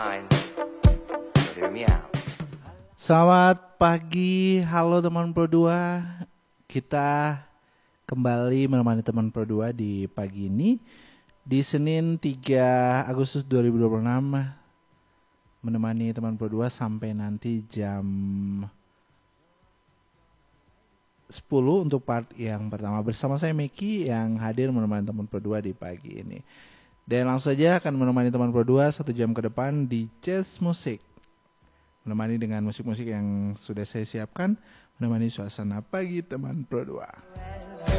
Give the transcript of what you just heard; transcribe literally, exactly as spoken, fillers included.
Selamat pagi, halo teman Pro dua. Kita kembali menemani teman Pro dua di pagi ini di Senin tiga Agustus dua ribu dua puluh enam. Menemani teman Pro dua sampai nanti jam sepuluh untuk part yang pertama. Bersama saya Meki yang hadir menemani teman Pro dua di pagi ini. Dan langsung saja akan menemani teman Pro dua satu jam ke depan di Jazz Musik. Menemani dengan musik-musik yang sudah saya siapkan, menemani suasana pagi teman Pro dua.